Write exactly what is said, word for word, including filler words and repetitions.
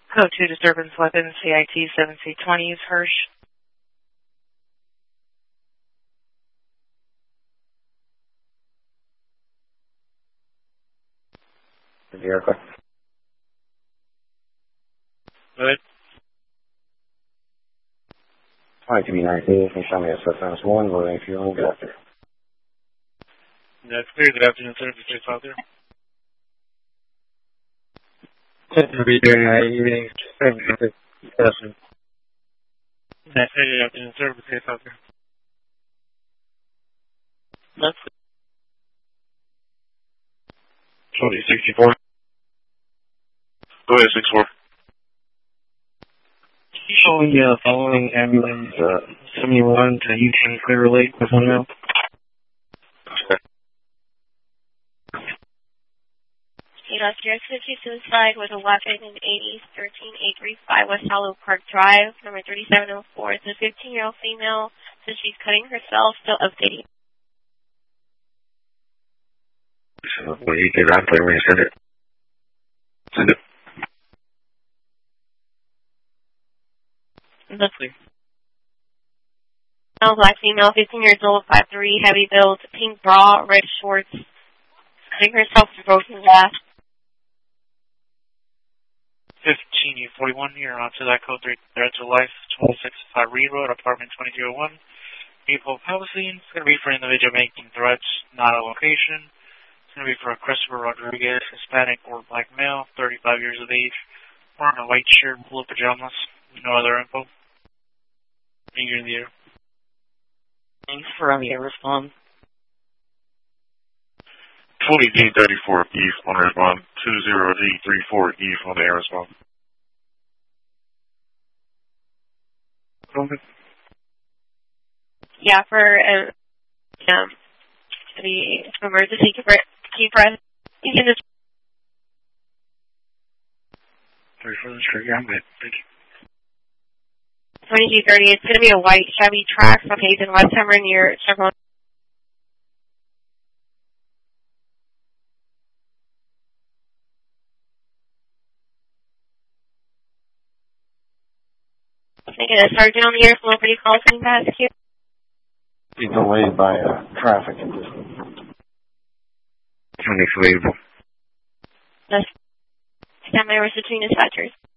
Code two disturbance weapons, C I T seven C twenty is Hirsch. Jericho. Go ahead. twenty-two B nineteen, can you show me a Swift one, loading fuel, get out there. That's clear. Good afternoon, sir. Be safe out there. twenty-two B evening, good afternoon. That's clear. Good afternoon, sir. Be safe out there. That's clear. twenty sixty-four. Go ahead, six four. Showing the uh, following ambulance uh, seventy-one to Eugene Clear Lake with one mile. State Oscar X-fifty suicide with a weapon in eighty thirteen eight thirty-five West Hollow Park Drive, number thirty-seven oh four. It's a fifteen-year-old female, says she's cutting herself, still updating. So, when you get out there, we're going to send it. Send it. That's clear. Male, black female, fifteen years old, five three, heavy build, pink bra, red shorts, cutting herself with broken glass. fifteen U forty-one, you're on to that code three, threat to life, twenty-six five Reed Road, apartment twenty-two oh one. People Palestine, it's going to be for an individual making threats, not a location. It's going to be for Christopher Rodriguez, Hispanic or black male, thirty-five years of age, wearing a white shirt, blue pajamas, no other info. You're in the air. Thanks for on the air response. twenty D thirty-four, Eve on the respond. two zero D thirty-four, Eve on the air respond. Okay. Yeah, for uh, um, the emergency keep keep rest. You can just. thirty-four, that's great. Yeah, I'm good. Thank you. twenty-two thirty, it's going to be a white Chevy Trax located in Westheimer near Chevron. Thinking of Sergeant on the air, celebrity call coming past you. Be delayed by uh, traffic and just unexplainable. That's stand by, we're between dispatchers.